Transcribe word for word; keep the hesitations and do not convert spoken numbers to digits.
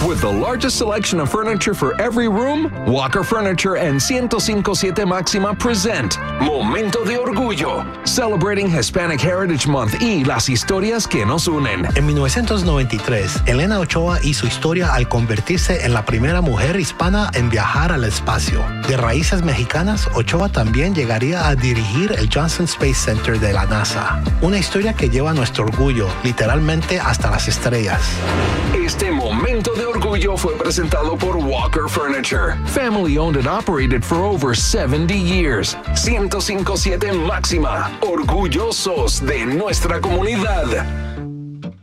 With the largest selection of furniture for every room, Walker Furniture and ciento cinco punto siete Máxima present Momento de Orgullo, celebrating Hispanic Heritage Month y las historias que nos unen. En mil novecientos noventa y tres, Elena Ochoa hizo historia al convertirse en la primera mujer hispana en viajar al espacio. De raíces mexicanas, Ochoa también llegaría a dirigir el Johnson Space Center de la NASA. Una historia que lleva nuestro orgullo, literalmente hasta las estrellas. Este Momento de Orgullo fue presentado por Walker Furniture, family owned and operated for over seventy years. ciento cinco punto siete Máxima, orgullosos de nuestra comunidad.